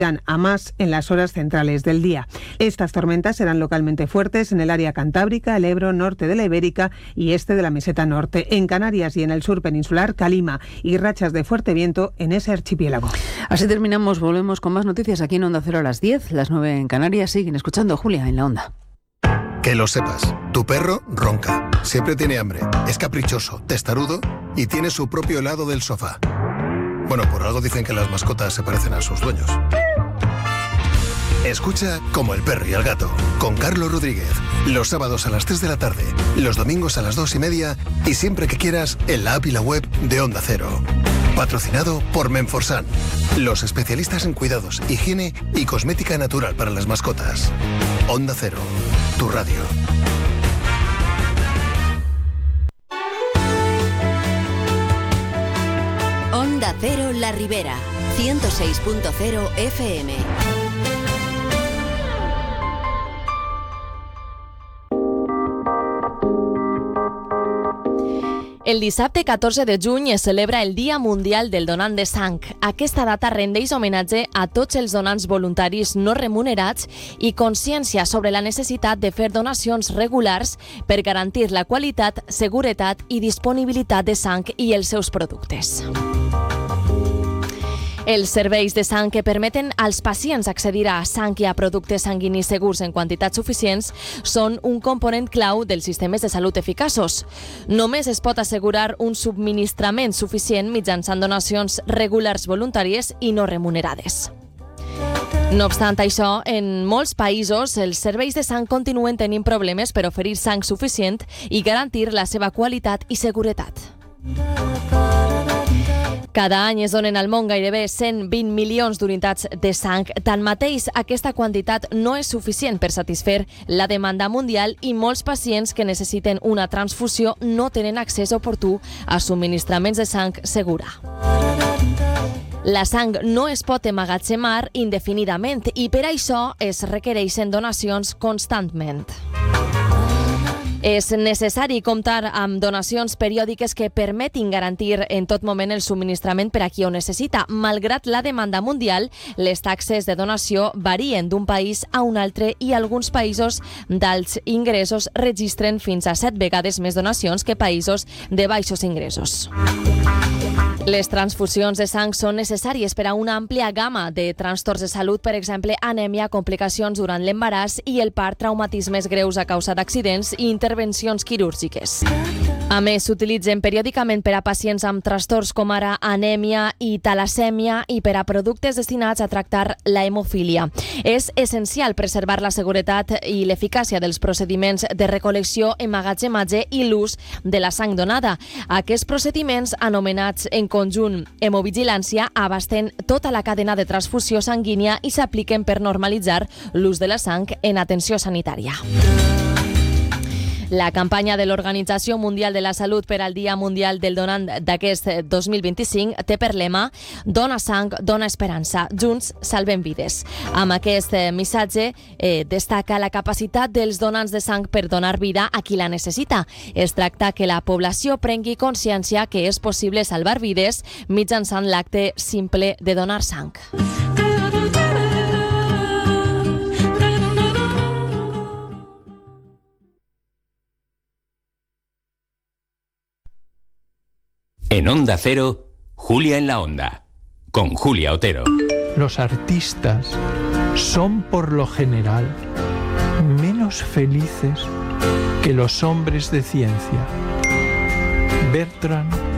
a más en las horas centrales del día. Estas tormentas serán localmente fuertes en el área cantábrica, el Ebro, norte de la Ibérica y este de la meseta norte. En Canarias y en el sur peninsular, calima y rachas de fuerte viento en ese archipiélago. Así terminamos, volvemos con más noticias aquí en Onda Cero a las 10, las 9 en Canarias. Siguen escuchando Julia en la Onda. Que lo sepas, tu perro ronca, siempre tiene hambre, es caprichoso, testarudo y tiene su propio helado del sofá. Bueno, por algo dicen que las mascotas se parecen a sus dueños. Escucha Como el perro y el gato, con Carlos Rodríguez, los sábados a las 3 de la tarde, los domingos a las 2:30 y siempre que quieras en la app y la web de Onda Cero. Patrocinado por Menforsan, los especialistas en cuidados, higiene y cosmética natural para las mascotas. Onda Cero, tu radio. Onda Cero La Ribera, 106.0 FM. El dissabte 14 de juny es celebra el Dia Mundial del Donant de Sang. Aquesta data rendeix homenatge a tots els donants voluntaris no remunerats i consciència sobre la necessitat de fer donacions regulars per garantir la qualitat, seguretat i disponibilitat de sang i els seus productes. Els serveis de sang que permeten als pacients accedir a sang i a productes sanguinis segurs en quantitats suficients són un component clau dels sistemes de salut eficaços. Només es pot assegurar un subministrament suficient mitjançant donacions regulars voluntàries i no remunerades. No obstant això, en molts països els serveis de sang continuen tenint problemes per oferir sang suficient i garantir la seva qualitat i seguretat. Cada any es donen al món gairebé 120 milions d'unitats de sang. Tanmateix, aquesta quantitat no és suficient per satisfer la demanda mundial i molts pacients que necessiten una transfusió no tenen accés oportú a subministraments de sang segura. La sang no es pot emmagatzemar indefinidament i per això es requereixen donacions constantment. És necessari comptar amb donacions periòdiques que permetin garantir en tot moment el subministrament per a qui ho necessita. Malgrat la demanda mundial, les taxes de donació varien d'un país a un altre i alguns països d'alts ingressos registren fins a 7 vegades més donacions que països de baixos ingressos. Les transfusions de sang són necessàries per a una àmplia gamma de trastorns de salut, per exemple, anèmia, complicacions durant l'embaràs i el part, traumatismes greus a causa d'accidents i intervencions quirúrgiques. A més, s'utilitzen periòdicament per a pacients amb trastorns com ara anèmia i talassèmia i per a productes destinats a tractar la hemofília. És essencial preservar la seguretat i l'eficàcia dels procediments de recol·lecció, emmagatzematge i l'ús de la sang donada. Aquests procediments, anomenats en conjunt hemovigilància, abasten tota la cadena de transfusió sanguínia i s'apliquen per normalitzar l'ús de la sang en atenció sanitària. La campanya de l'Organització Mundial de la Salut per al Dia Mundial del Donant d'aquest 2025 té per lema Dona sang, dona esperança. Junts salvem vides. Amb aquest missatge destaca la capacitat dels donants de sang per donar vida a qui la necessita. Es tracta que la població prengui consciència que és possible salvar vides mitjançant l'acte simple de donar sang. En Onda Cero, Julia en la Onda, con Julia Otero. Los artistas son por lo general menos felices que los hombres de ciencia. Bertrand